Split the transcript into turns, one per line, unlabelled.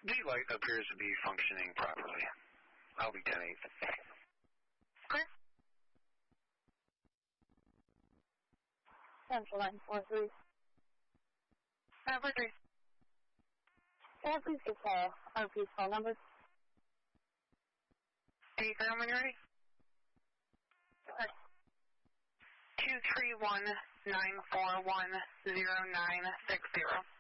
The light appears to be functioning properly. I'll be 10-8.
Clear. Central 943. 943. Can I please get RP's phone number?
87 when you're ready.
Okay.
231-941-0960.